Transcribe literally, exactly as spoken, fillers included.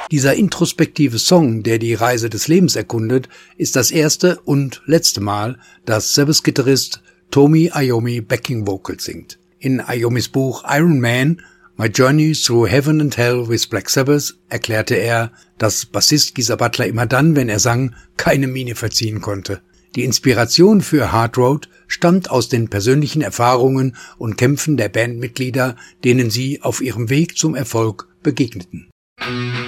Dieser introspektive Song, der die Reise des Lebens erkundet, ist das erste und letzte Mal, dass Sabbath-Gitarrist Tony Iommi Backing Vocals singt. In Iommis Buch Iron Man, My Journey Through Heaven and Hell with Black Sabbath erklärte er, dass Bassist Geezer Butler immer dann, wenn er sang, keine Miene verziehen konnte. Die Inspiration für Hard Road stammt aus den persönlichen Erfahrungen und Kämpfen der Bandmitglieder, denen sie auf ihrem Weg zum Erfolg begegneten.